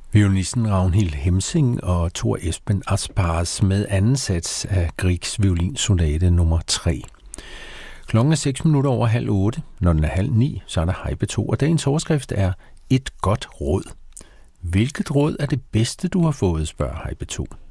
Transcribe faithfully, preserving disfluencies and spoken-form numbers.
Violinisten Ragnhild Hemsing og Thor Esben Aspars med anden sats af Griegs violinsonate nummer tre. Klokken er seks minutter over halv otte. Når den er halv ni, så er der Hej P to, og dagens overskrift er Et godt råd. Hvilket råd er det bedste, du har fået, spørger Hej P to.